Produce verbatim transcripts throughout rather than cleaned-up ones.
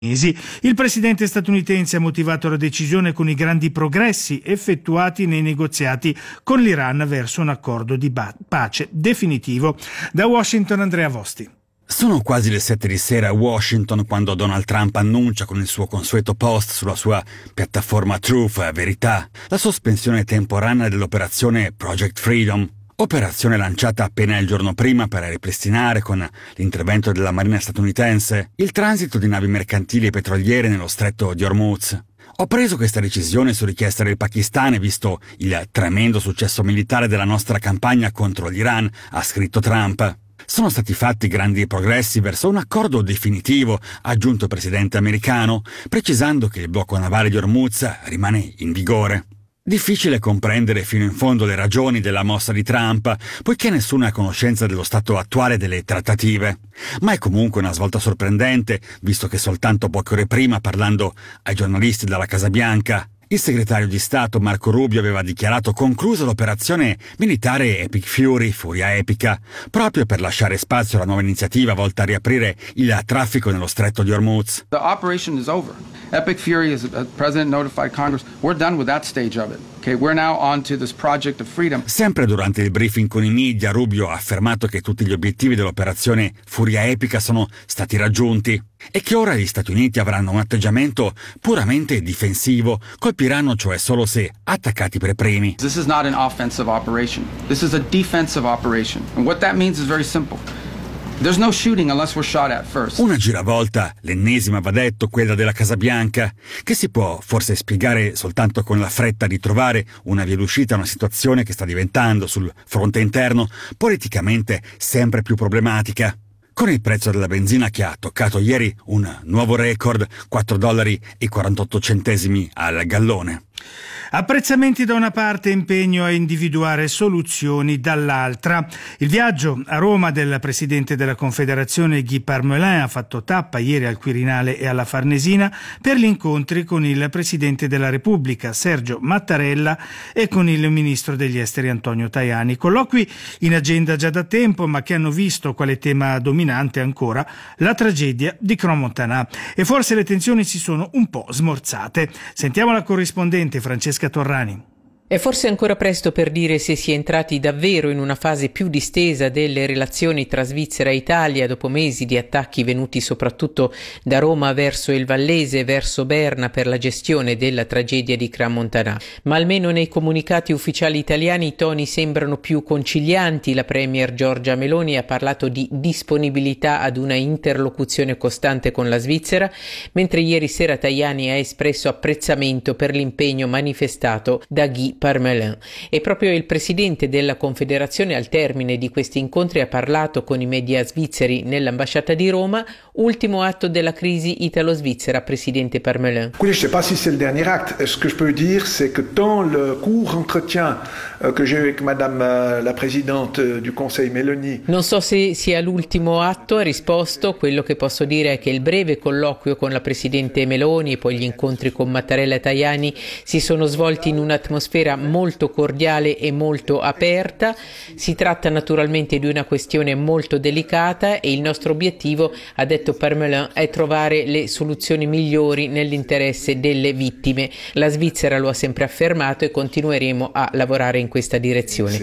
Il presidente statunitense ha motivato la decisione con i grandi progressi effettuati nei negoziati con l'Iran verso un accordo di pace definitivo. Da Washington, Andrea Vosti. Sono quasi le sette di sera a Washington quando Donald Trump annuncia con il suo consueto post sulla sua piattaforma Truth, Verità, la sospensione temporanea dell'operazione Project Freedom. Operazione lanciata appena il giorno prima per ripristinare, con l'intervento della Marina statunitense, il transito di navi mercantili e petroliere nello stretto di Hormuz. Ho preso questa decisione su richiesta del Pakistan, visto il tremendo successo militare della nostra campagna contro l'Iran, ha scritto Trump. Sono stati fatti grandi progressi verso un accordo definitivo, ha aggiunto il presidente americano, precisando che il blocco navale di Hormuz rimane in vigore. Difficile comprendere fino in fondo le ragioni della mossa di Trump, poiché nessuno è a conoscenza dello stato attuale delle trattative. Ma è comunque una svolta sorprendente, visto che soltanto poche ore prima, parlando ai giornalisti dalla Casa Bianca, il segretario di Stato Marco Rubio aveva dichiarato conclusa l'operazione militare Epic Fury, Furia Epica, proprio per lasciare spazio alla nuova iniziativa volta a riaprire il traffico nello stretto di Hormuz. The operation is over. Epic Fury, as the President notified Congress, we're done with that stage of it. Okay, we're now on to this project of freedom. Sempre durante il briefing con i media, Rubio ha affermato che tutti gli obiettivi dell'operazione Furia Epica sono stati raggiunti e che ora gli Stati Uniti avranno un atteggiamento puramente difensivo, colpiranno cioè solo se attaccati per primi. This is not an offensive operation. This is a defensive operation. And what that means is very simple. There's no shooting unless we're shot at first. Una giravolta, l'ennesima va detto, quella della Casa Bianca, che si può forse spiegare soltanto con la fretta di trovare una via d'uscita a una situazione che sta diventando sul fronte interno politicamente sempre più problematica. Con il prezzo della benzina che ha toccato ieri un nuovo record, quattro dollari e quarantotto centesimi al gallone. Apprezzamenti da una parte, impegno a individuare soluzioni dall'altra. Il viaggio a Roma del presidente della Confederazione Guy Parmelin ha fatto tappa ieri al Quirinale e alla Farnesina per gli incontri con il presidente della Repubblica Sergio Mattarella e con il ministro degli esteri Antonio Tajani. Colloqui in agenda già da tempo, ma che hanno visto quale tema dominante ancora la tragedia di Crans-Montana, e forse le tensioni si sono un po' smorzate. Sentiamo la corrispondente Francesca Torrani. È forse ancora presto per dire se si è entrati davvero in una fase più distesa delle relazioni tra Svizzera e Italia dopo mesi di attacchi venuti soprattutto da Roma verso il Vallese e verso Berna per la gestione della tragedia di Crans-Montana. Ma almeno nei comunicati ufficiali italiani i toni sembrano più concilianti. La premier Giorgia Meloni ha parlato di disponibilità ad una interlocuzione costante con la Svizzera, mentre ieri sera Tajani ha espresso apprezzamento per l'impegno manifestato da Guy Parmelin. E proprio il presidente della Confederazione al termine di questi incontri ha parlato con i media svizzeri nell'ambasciata di Roma, ultimo atto della crisi italo-svizzera, presidente Parmelin. Je ne sais pas si c'est le dernier acte. Ce que je peux dire, c'est que dans le court entretien que j'ai eu avec madame la présidente du Conseil Meloni. Non so se sia l'ultimo atto, ha risposto. Quello che posso dire è che il breve colloquio con la presidente Meloni e poi gli incontri con Mattarella e Tajani si sono svolti in un'atmosfera molto cordiale e molto aperta. Si tratta naturalmente di una questione molto delicata e il nostro obiettivo, ha detto Parmelin, è trovare le soluzioni migliori nell'interesse delle vittime. La Svizzera lo ha sempre affermato e continueremo a lavorare in questa direzione.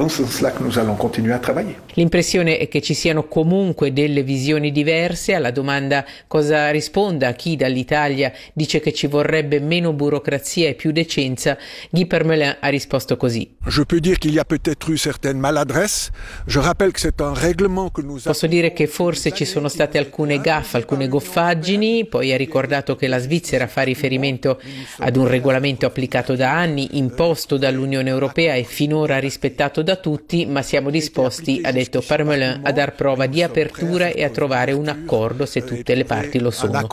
L'impressione è che ci siano comunque delle visioni diverse. Alla domanda cosa risponda a chi dall'Italia dice che ci vorrebbe meno burocrazia e più decenza, Guy Parmelin ha risposto così. Je peux dire qu'il y a peut-être eu certaines maladresses. Je rappelle que c'est un règlement que nous Posso dire che forse ci sono state alcune gaffe, alcune goffaggini. Poi ha ricordato che la Svizzera fa riferimento ad un regolamento applicato da anni, imposto dall'Unione Europea e finora rispettato da tutti, ma siamo disposti, ha detto Parmelin, a dar prova di apertura e a trovare un accordo se tutte le parti lo sono.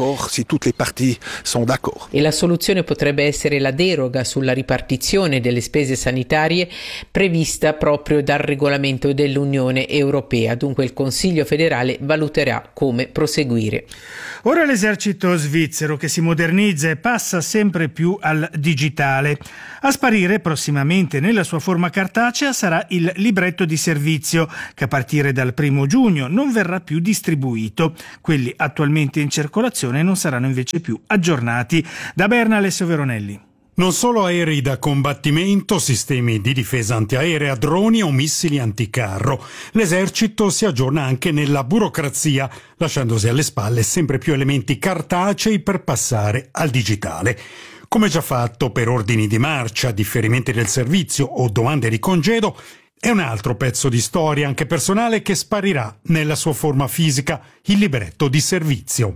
E la soluzione potrebbe essere la deroga sulla ripartizione delle spese sanitarie prevista proprio dal regolamento dell'Unione Europea. Dunque il Consiglio federale valuterà come proseguire. Ora l'esercito svizzero che si modernizza e passa sempre più al digitale. A sparire prossimamente nella sua forma cartacea sarà il libretto di servizio che a partire dal primo giugno non verrà più distribuito. Quelli attualmente in circolazione non saranno invece più aggiornati. Da Berna, Alessio Veronelli. Non solo aerei da combattimento, sistemi di difesa antiaerea, droni o missili anticarro. L'esercito si aggiorna anche nella burocrazia, lasciandosi alle spalle sempre più elementi cartacei per passare al digitale. Come già fatto per ordini di marcia, differimenti del servizio o domande di congedo, è un altro pezzo di storia, anche personale, che sparirà nella sua forma fisica, il libretto di servizio.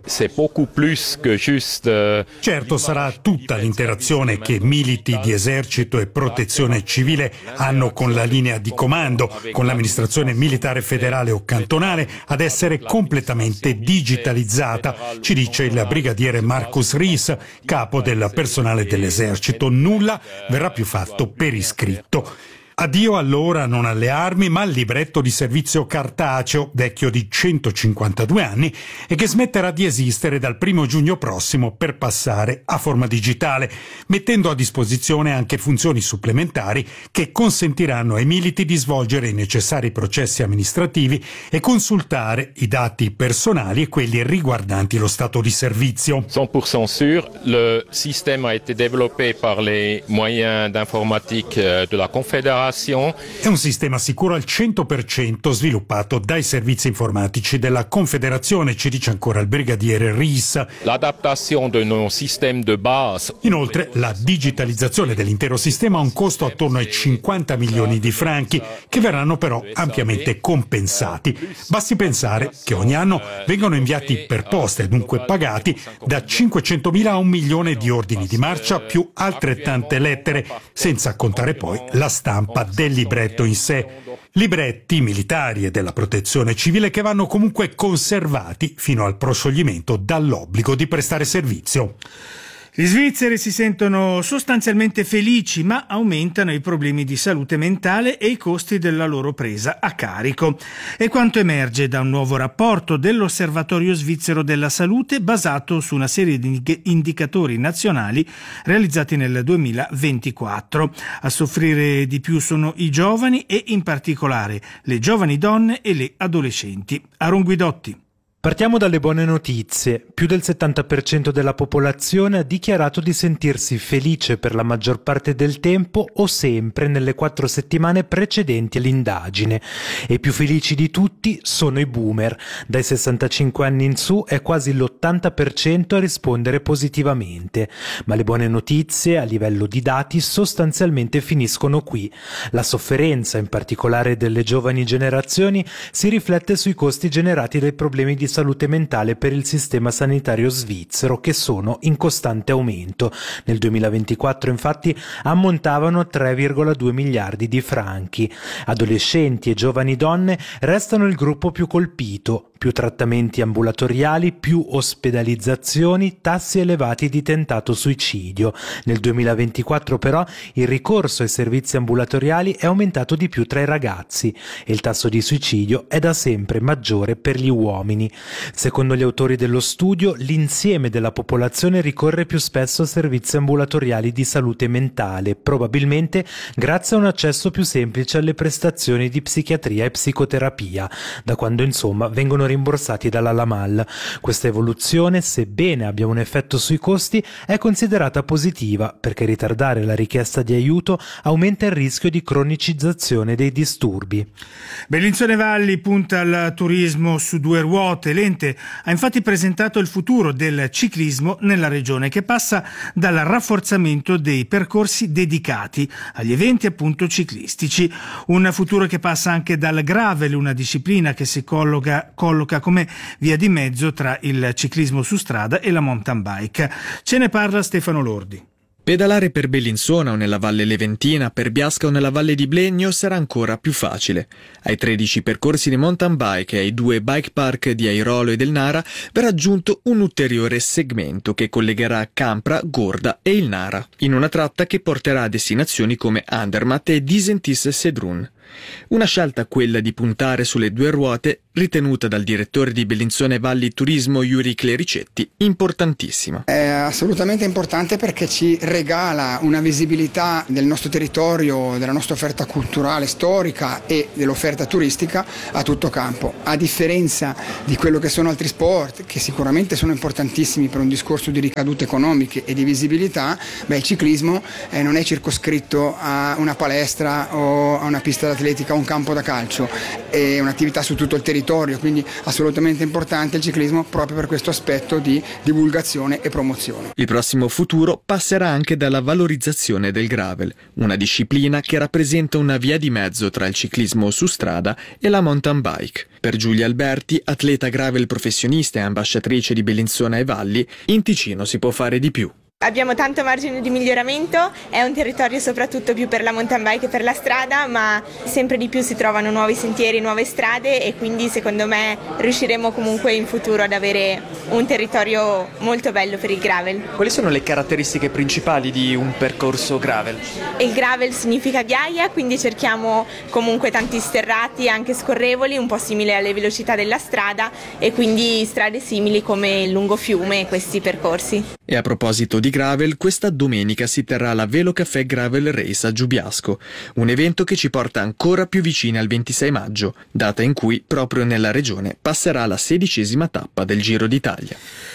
Certo, sarà tutta l'interazione che militi di esercito e protezione civile hanno con la linea di comando, con l'amministrazione militare federale o cantonale, ad essere completamente digitalizzata, ci dice il brigadiere Marcus Ries, capo del personale dell'esercito. Nulla verrà più fatto per iscritto. Addio allora non alle armi, ma al libretto di servizio cartaceo, vecchio di centocinquantadue anni, e che smetterà di esistere dal primo giugno prossimo per passare a forma digitale, mettendo a disposizione anche funzioni supplementari che consentiranno ai militi di svolgere i necessari processi amministrativi e consultare i dati personali e quelli riguardanti lo stato di servizio. cent pour cent sûr, le système a été développé par les moyens d'informatique de la Confédération. È un sistema sicuro al cento per cento sviluppato dai servizi informatici della Confederazione, ci dice ancora il brigadiere Ries. L'adaptation de nos systèmes de base. Inoltre, la digitalizzazione dell'intero sistema ha un costo attorno ai cinquanta milioni di franchi, che verranno però ampiamente compensati. Basti pensare che ogni anno vengono inviati per posta e dunque pagati da cinquecentomila a un milione di ordini di marcia più altrettante lettere, senza contare poi la stampa del libretto in sé. Libretti militari e della protezione civile che vanno comunque conservati fino al proscioglimento dall'obbligo di prestare servizio. Gli svizzeri si sentono sostanzialmente felici, ma aumentano i problemi di salute mentale e i costi della loro presa a carico. È quanto emerge da un nuovo rapporto dell'Osservatorio svizzero della salute basato su una serie di indicatori nazionali realizzati nel duemilaventiquattro. A soffrire di più sono i giovani e in particolare le giovani donne e le adolescenti. Aaron Guidotti. Partiamo dalle buone notizie. Più del settanta per cento della popolazione ha dichiarato di sentirsi felice per la maggior parte del tempo o sempre nelle quattro settimane precedenti all'indagine. E i più felici di tutti sono i boomer. Dai sessantacinque anni in su è quasi l'ottanta per cento a rispondere positivamente. Ma le buone notizie a livello di dati sostanzialmente finiscono qui. La sofferenza, in particolare delle giovani generazioni, si riflette sui costi generati dai problemi di salute mentale per il sistema sanitario svizzero, che sono in costante aumento. Nel duemilaventiquattro infatti ammontavano a tre virgola due miliardi di franchi. Adolescenti e giovani donne restano il gruppo più colpito. Più trattamenti ambulatoriali, più ospedalizzazioni, tassi elevati di tentato suicidio. Nel duemilaventiquattro però il ricorso ai servizi ambulatoriali è aumentato di più tra i ragazzi e il tasso di suicidio è da sempre maggiore per gli uomini. Secondo gli autori dello studio, l'insieme della popolazione ricorre più spesso a servizi ambulatoriali di salute mentale, probabilmente grazie a un accesso più semplice alle prestazioni di psichiatria e psicoterapia, da quando insomma vengono rimborsati dalla LAMAL. Questa evoluzione, sebbene abbia un effetto sui costi, è considerata positiva perché ritardare la richiesta di aiuto aumenta il rischio di cronicizzazione dei disturbi. Bellinzone Valli punta al turismo su due ruote. L'ente ha infatti presentato il futuro del ciclismo nella regione, che passa dal rafforzamento dei percorsi dedicati agli eventi appunto ciclistici, un futuro che passa anche dal gravel, una disciplina che si colloca, colloca come via di mezzo tra il ciclismo su strada e la mountain bike. Ce ne parla Stefano Lordi. Pedalare per Bellinzona o nella Valle Leventina, per Biasca o nella Valle di Blegno sarà ancora più facile. Ai tredici percorsi di mountain bike e ai due bike park di Airolo e del Nara verrà aggiunto un ulteriore segmento che collegherà Campra, Gorda e il Nara, in una tratta che porterà a destinazioni come Andermatt e Disentis Sedrun. Una scelta, quella di puntare sulle due ruote, ritenuta dal direttore di Bellinzona Valli Turismo Yuri Clericetti importantissima. È assolutamente importante perché ci regala una visibilità del nostro territorio, della nostra offerta culturale, storica e dell'offerta turistica a tutto campo. A differenza di quello che sono altri sport, che sicuramente sono importantissimi per un discorso di ricadute economiche e di visibilità, beh, il ciclismo eh, non è circoscritto a una palestra o a una pista d'atletica o un campo da calcio, è un'attività su tutto il territorio, quindi assolutamente importante il ciclismo proprio per questo aspetto di divulgazione e promozione. Il prossimo futuro passerà anche dalla valorizzazione del gravel, una disciplina che rappresenta una via di mezzo tra il ciclismo su strada e la mountain bike. Per Giulia Alberti, atleta gravel professionista e ambasciatrice di Bellinzona e Valli, in Ticino si può fare di più. Abbiamo tanto margine di miglioramento, è un territorio soprattutto più per la mountain bike che per la strada, ma sempre di più si trovano nuovi sentieri, nuove strade e quindi secondo me riusciremo comunque in futuro ad avere un territorio molto bello per il gravel. Quali sono le caratteristiche principali di un percorso gravel? Il gravel significa ghiaia, quindi cerchiamo comunque tanti sterrati anche scorrevoli, un po' simili alle velocità della strada e quindi strade simili come il lungofiume e questi percorsi. E a proposito di gravel, questa domenica si terrà la Velo Café Gravel Race a Giubiasco, un evento che ci porta ancora più vicini al ventisei maggio, data in cui proprio nella regione passerà la sedicesima tappa del Giro d'Italia.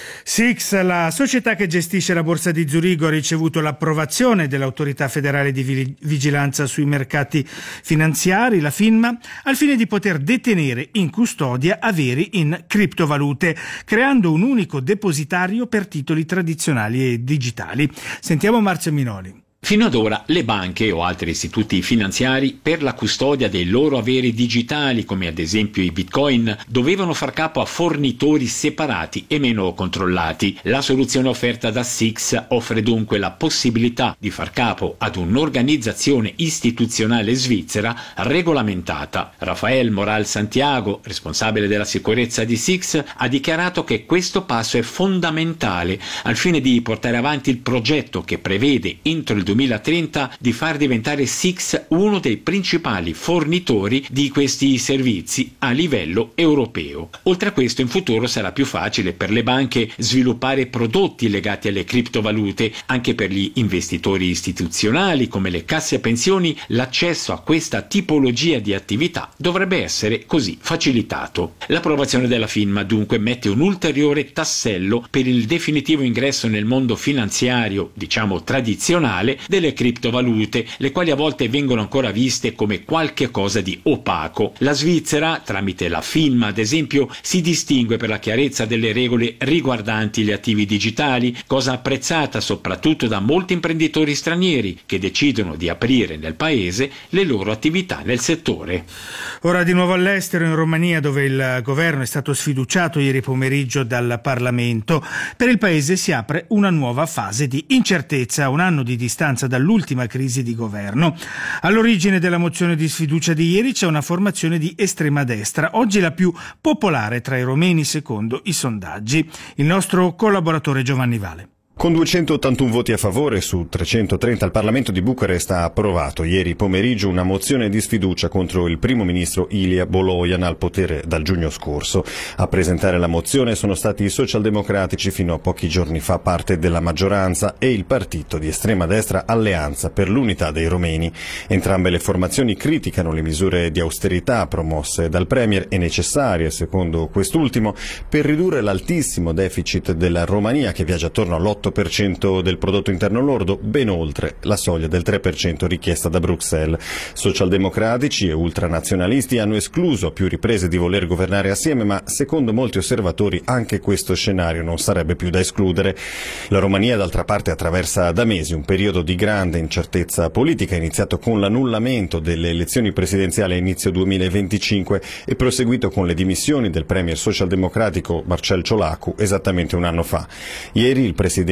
Six, la società che gestisce la borsa di Zurigo, ha ricevuto l'approvazione dell'autorità federale di vigilanza sui mercati finanziari, la FINMA, al fine di poter detenere in custodia averi in criptovalute, creando un unico depositario per titoli tradizionali e digitali. Sentiamo Marzio Minoli. Fino ad ora le banche o altri istituti finanziari, per la custodia dei loro averi digitali, come ad esempio i bitcoin, dovevano far capo a fornitori separati e meno controllati. La soluzione offerta da Six offre dunque la possibilità di far capo ad un'organizzazione istituzionale svizzera regolamentata. Rafael Moral Santiago, responsabile della sicurezza di Six, ha dichiarato che questo passo è fondamentale al fine di portare avanti il progetto che prevede entro il duemilatrenta di far diventare Six uno dei principali fornitori di questi servizi a livello europeo. Oltre a questo, in futuro sarà più facile per le banche sviluppare prodotti legati alle criptovalute. Anche per gli investitori istituzionali come le casse pensioni, l'accesso a questa tipologia di attività dovrebbe essere così facilitato. L'approvazione della FINMA dunque mette un ulteriore tassello per il definitivo ingresso nel mondo finanziario, diciamo tradizionale, delle criptovalute, le quali a volte vengono ancora viste come qualche cosa di opaco. La Svizzera, tramite la FINMA ad esempio, si distingue per la chiarezza delle regole riguardanti gli attivi digitali, cosa apprezzata soprattutto da molti imprenditori stranieri che decidono di aprire nel paese le loro attività nel settore. Ora di nuovo all'estero, in Romania, dove il governo è stato sfiduciato ieri pomeriggio dal Parlamento. Per il paese si apre una nuova fase di incertezza, un anno di distanza dall'ultima crisi di governo. All'origine della mozione di sfiducia di ieri c'è una formazione di estrema destra, oggi la più popolare tra i romeni secondo i sondaggi. Il nostro collaboratore Giovanni Vale. Con duecentottantuno voti a favore su trecentotrenta, il Parlamento di Bucarest ha approvato ieri pomeriggio una mozione di sfiducia contro il primo ministro Ilia Bolojan, al potere dal giugno scorso. A presentare la mozione sono stati i socialdemocratici, fino a pochi giorni fa parte della maggioranza, e il partito di estrema destra Alleanza per l'Unità dei Romeni. Entrambe le formazioni criticano le misure di austerità promosse dal Premier e necessarie, secondo quest'ultimo, per ridurre l'altissimo deficit della Romania, che viaggia attorno all'otto per cento del prodotto interno lordo, ben oltre la soglia del tre per cento richiesta da Bruxelles. Socialdemocratici e ultranazionalisti hanno escluso a più riprese di voler governare assieme, ma secondo molti osservatori anche questo scenario non sarebbe più da escludere. La Romania, d'altra parte, attraversa da mesi un periodo di grande incertezza politica, iniziato con l'annullamento delle elezioni presidenziali a inizio duemilaventicinque e proseguito con le dimissioni del premier socialdemocratico Marcel Ciolacu esattamente un anno fa. Ieri il presidente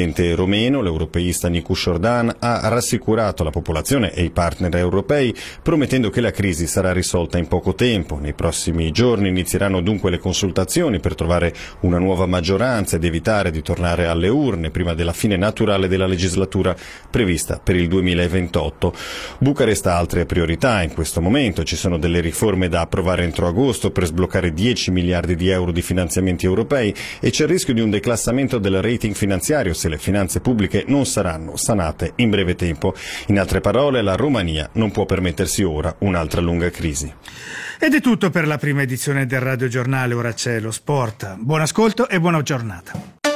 presidente romeno, l'europeista Nicu Șordan, ha rassicurato la popolazione e i partner europei, promettendo che la crisi sarà risolta in poco tempo. Nei prossimi giorni inizieranno dunque le consultazioni per trovare una nuova maggioranza ed evitare di tornare alle urne prima della fine naturale della legislatura prevista per il duemilaventotto. Bucarest ha altre priorità in questo momento. Ci sono delle riforme da approvare entro agosto per sbloccare dieci miliardi di euro di finanziamenti europei e c'è il rischio di un declassamento del rating finanziario se le finanze pubbliche non saranno sanate in breve tempo. In altre parole, la Romania non può permettersi ora un'altra lunga crisi. Ed è tutto per la prima edizione del Radio Giornale, ora c'è lo sport. Buon ascolto e buona giornata.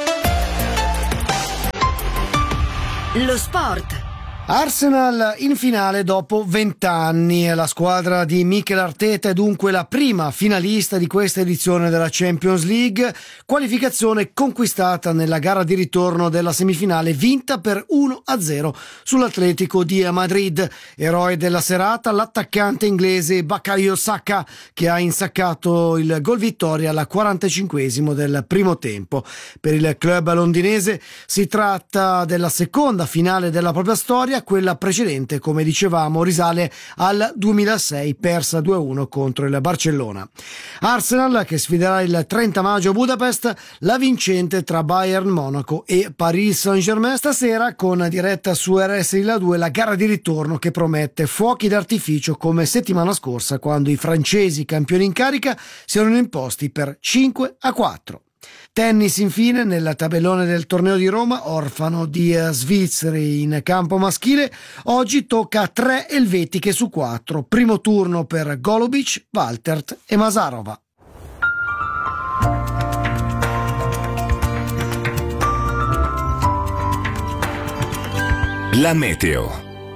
Lo sport. Arsenal in finale dopo vent'anni. La squadra di Mikel Arteta è dunque la prima finalista di questa edizione della Champions League, qualificazione conquistata nella gara di ritorno della semifinale vinta per uno a zero sull'Atletico di Madrid. Eroe della serata l'attaccante inglese Bukayo Saka, che ha insaccato il gol vittoria al quarantacinquesimo del primo tempo. Per il club londinese si tratta della seconda finale della propria storia. Quella precedente, come dicevamo, risale al duemilasei, persa due a uno contro il Barcellona. Arsenal che sfiderà il trenta maggio a Budapest la vincente tra Bayern Monaco e Paris Saint-Germain. Stasera con diretta su R S I La due la gara di ritorno che promette fuochi d'artificio come settimana scorsa, quando i francesi campioni in carica si erano imposti per cinque a quattro. Tennis infine, nel tabellone del torneo di Roma, orfano di svizzeri in campo maschile, oggi tocca a tre elvetiche su quattro. Primo turno per Golubic, Waltert e Masarova. La meteo.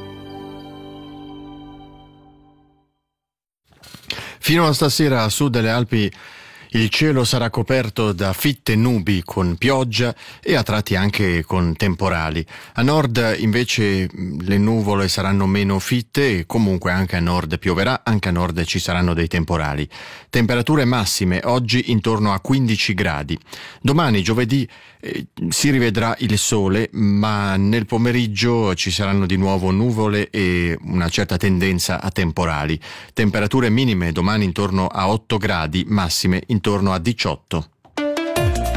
Fino a stasera a sud delle Alpi il cielo sarà coperto da fitte nubi con pioggia e a tratti anche con temporali. A nord invece le nuvole saranno meno fitte e comunque anche a nord pioverà, anche a nord ci saranno dei temporali. Temperature massime oggi intorno a quindici gradi. Domani, giovedì, eh, si rivedrà il sole, ma nel pomeriggio ci saranno di nuovo nuvole e una certa tendenza a temporali. Temperature minime domani intorno a otto gradi, massime intorno a diciotto.